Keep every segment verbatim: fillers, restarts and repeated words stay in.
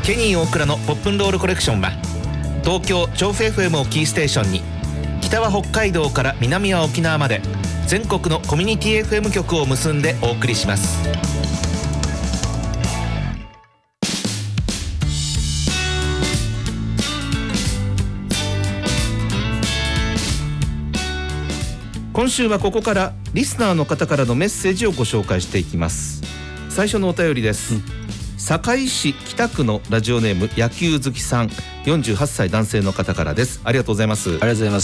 ケニー大倉のポップンロールコレクションは東京調布 エフエム をキーステーションに北は北海道から南は沖縄まで全国のコミュニティ エフエム 局を結んでお送りします。今週はここからリスナーの方からのメッセージをご紹介していきます。最初のお便りです、うん、堺市北区のラジオネーム野球好きさん、よんじゅうはっさい男性の方からです。ありがとうございます。 ありがとうございます。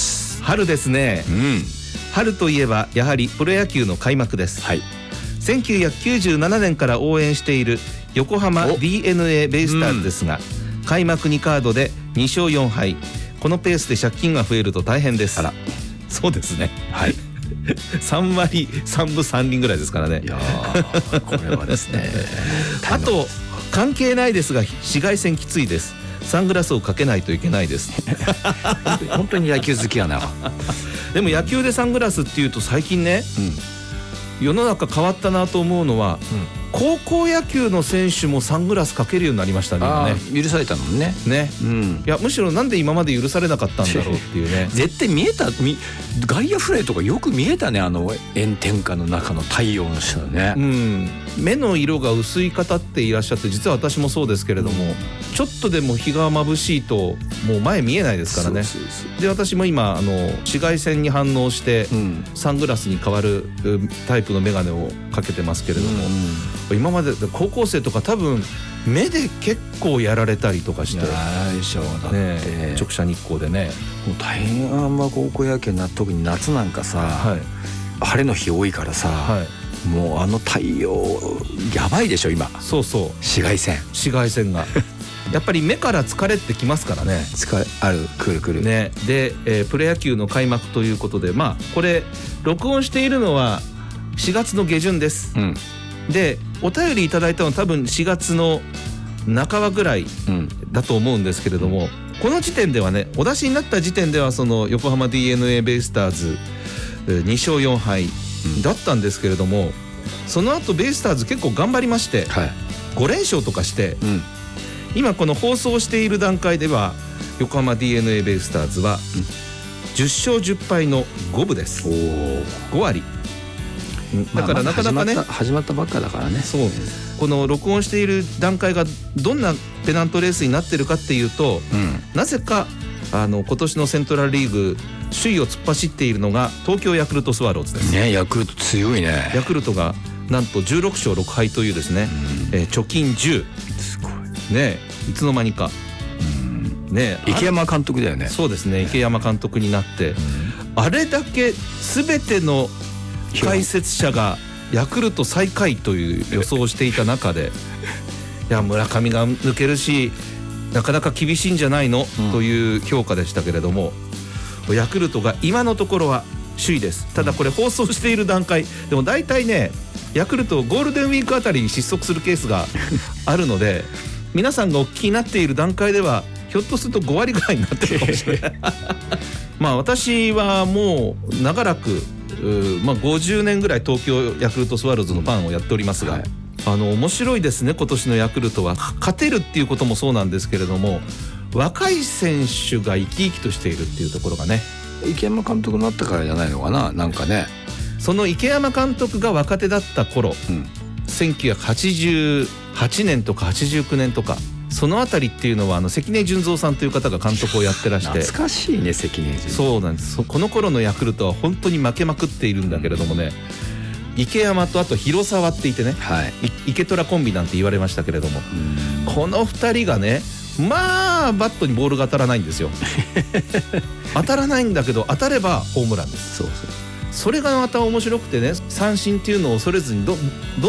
春ですね、うん、春といえばやはりプロ野球の開幕です、はい、せんきゅうひゃくきゅうじゅうななねんから応援している横浜 ディーエヌエー ベイスターズですが、うん、開幕にカードでにしょうよんはいこのペースで借金が増えると大変です。あら、そうですね、はいさんわりさんぶさんりんぐらいですからね。いやこれはですねあと関係ないですが紫外線きついです。サングラスをかけないといけないです本当に野球好きやなでも野球でサングラスっていうと最近ね、うん、世の中変わったなと思うのは、うん高校野球の選手もサングラスかけるようになりましたね。今ね許されたもんね。 ね、うん、いやむしろなんで今まで許されなかったんだろうっていうね絶対見えた外野フライとかよく見えたね。あの炎天下の中の太陽の下ね、うん、 目の色が薄い方っていらっしゃって、実は私もそうですけれども、うん、ちょっとでも日が眩しいともう前見えないですからね。そうそうそうで私も今あの紫外線に反応して、うん、サングラスに変わるタイプの眼鏡をかけてますけれども、うん、今まで高校生とか多分目で結構やられたりとかして、 でしょうだって、 ね、直射日光でねもう大変。あんま高校野球な特に夏なんかさ、はい、晴れの日多いからさ、はい、もうあの太陽やばいでしょ今。そうそう紫外線紫外線がやっぱり目から疲れってきますからね。 疲れあるくるくる、 ね、で、えー、プロ野球の開幕ということで、まあこれ録音しているのはしがつの下旬です、うん、でお便りいただいたのは多分しがつの半ばぐらいだと思うんですけれども、うん、この時点ではね、お出しになった時点ではその横浜 ディーエヌエー ベイスターズにしょうよんはいだったんですけれども、うん、その後ベイスターズ結構頑張りまして、はい、ごれんしょうとかして、うん、今この放送している段階では横浜 ディーエヌエー ベイスターズはじゅっしょうじゅっぱいのごぶです。ごわりだからなかなかね、 まあ、始まった、始まったばっかだからね。 そうこの録音している段階がどんなペナントレースになってるかっていうと、うん、なぜかあの今年のセントラルリーグ首位を突っ走っているのが東京ヤクルトスワローズですね。ヤクルト強いね。 ヤクルトがなんとじゅうろくしょうろくはいというですね、うんえー、貯金じゅうすごいね。いつの間にか、 うんね、池山監督だよね。 そうですね、池山監督になって、うん、あれだけ全ての解説者がヤクルト最下位という予想をしていた中でいや村上が抜けるしなかなか厳しいんじゃないの、うん、という評価でしたけれども、ヤクルトが今のところは首位です。ただこれ放送している段階でも大体ね、ヤクルトゴールデンウィークあたりに失速するケースがあるので皆さんがお聞きになっている段階ではひょっとするとごわりぐらいになってるかもしれないまあ私はもう長らくまあ、ごじゅうねんぐらい東京ヤクルトスワローズのファンをやっておりますが、はい、あの面白いですね。今年のヤクルトは勝てるっていうこともそうなんですけれども、若い選手が生き生きとしているっていうところがね。 池山監督になったからじゃないのかな。なんかね、 その池山監督が若手だった頃、うん、せんきゅうひゃくはちじゅうはちねんとかはちじゅうきゅうねんとかそのあたりっていうのはあの関根純三さんという方が監督をやってらして、 懐かしいね関根純三。 そうなんです。この頃のヤクルトは本当に負けまくっているんだけれどもね、池山とあと広沢っていてね、はい、池虎コンビなんて言われましたけれども、このふたりがね、まあバットにボールが当たらないんですよ当たらないんだけど当たればホームランです。そうそう、それがまた面白くてね、三振っていうのを恐れずにどど